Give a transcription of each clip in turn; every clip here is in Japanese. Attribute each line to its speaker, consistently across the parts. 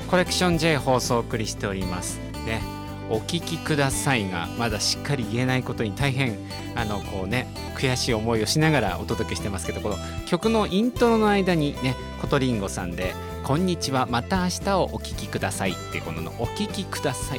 Speaker 1: コレクション J 放送をお送りしておりますね。お聞きくださいがまだしっかり言えないことに大変こうね悔しい思いをしながらお届けしてますけど、この曲のイントロの間にねコトリンゴさんでこんにちはまた明日をお聞きくださいってこのお聞きください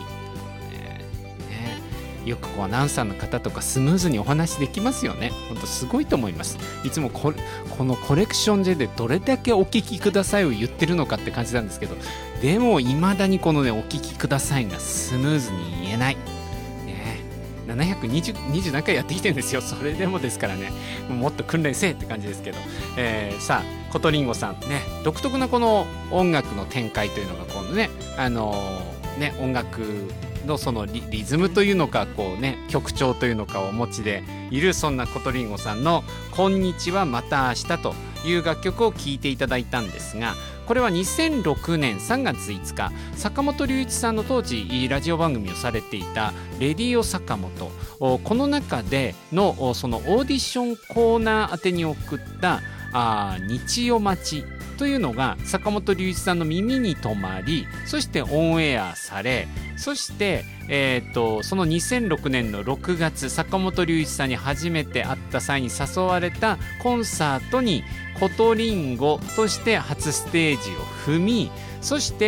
Speaker 1: よくこうアナウンサーの方とかスムーズにお話できますよね。本当すごいと思います。いつもこのコレクション J でどれだけお聞きくださいを言ってるのかって感じなんですけど、でも未だにこのねお聞きくださいがスムーズに言えない、ね、720何回やってきてるんですよ。それでもですからね、もっと訓練せえって感じですけど、さあコトリンゴさんね、独特なこの音楽の展開というのが今度ね音楽のその リズムというのかこうね曲調というのかをお持ちでいる、そんなコトリンゴさんのこんにちはまた明日という楽曲を聴いていただいたんですが、これは2006年3月5日坂本龍一さんの当時ラジオ番組をされていたレディオ坂本、この中でのそのオーディションコーナー宛てに送った日曜待ちというのが坂本龍一さんの耳に留まり、そしてオンエアされ、そして、その2006年の6月坂本龍一さんに初めて会った際に誘われたコンサートにコトリンゴとして初ステージを踏み、そして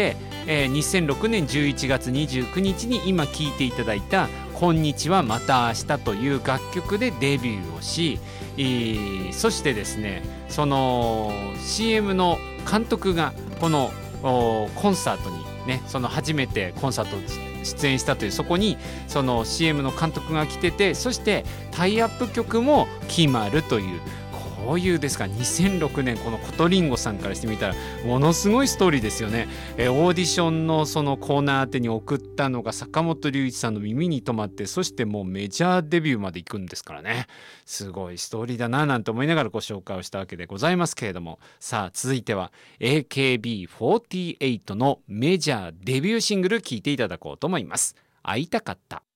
Speaker 1: 、2006年11月29日に今聴いていただいたこんにちはまた明日という楽曲でデビューをし、そしてですねその CM の監督がこのコンサートにね、その初めてコンサート出演したという、そこにその CM の監督が来てて、そしてタイアップ曲も決まるという、こういうですか2006年このコトリンゴさんからしてみたらものすごいストーリーですよね。オーディションのそのコーナー宛てに送ったのが坂本龍一さんの耳に留まって、そしてもうメジャーデビューまで行くんですからね、すごいストーリーだななんて思いながらご紹介をしたわけでございますけれども、さあ続いては AKB48 のメジャーデビューシングル聴いていただこうと思います。会いたかった。